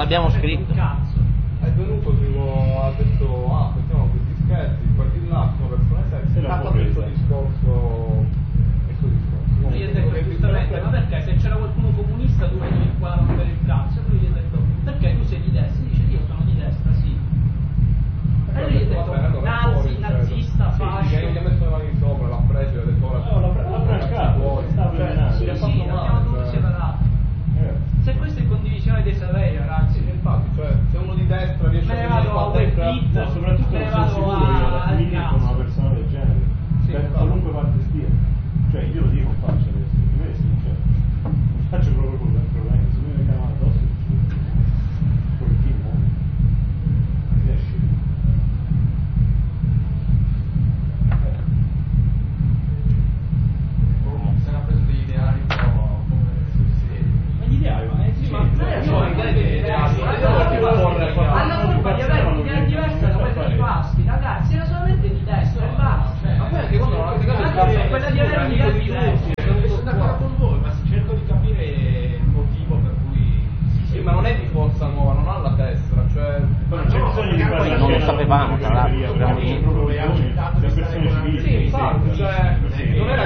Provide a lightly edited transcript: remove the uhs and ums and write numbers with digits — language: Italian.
l'abbiamo scritto. È venuto tipo, ha detto, facciamo questi scherzi, qua di là, sono persone serie, ha fatto questo discorso. Lui gli ha detto giustamente, ma perché se c'era qualcuno comunista tu venivi qua a rompere il cazzo? Lui gli ha detto, perché tu sei di destra? Dice, io sono di destra, sì. E lui gli ha detto, nazi, nazista, fascio. Gli ha messo le mani sopra, l'ha preso e ha detto, ora l'ha brancato, stava Sì, l'abbiamo dovuti separare. Se questo è condivisione dei saperi, ragazzi. Infatti, cioè, se uno di destra riesce Me ne a vado a venire Webit, ma soprattutto me ne non sono vado sicuro che alla al fine con una cazzo. persona del genere, per qualunque parte stia. Cioè io lo dico in faccia adesso, di me è sincero. Non faccio proprio problemi, se mi mettono addosso col film, riesci. Se ne ha preso degli ideali un po' come Ma gli ideali, ma è sì, alla colpa di avere un'idea diversa da quella di Pasti, ragazzi, era solamente di destra e basta. ma poi anche quando non ha quella di avere un'idea diversa. sono d'accordo con voi, ma se cerco di capire il motivo per cui sì, ma non è di Forza Nuova, non ha la destra, cioè non c'è bisogno di fare non lo sapevamo, tra l'altro. le persone civili. sì, infatti, cioè non è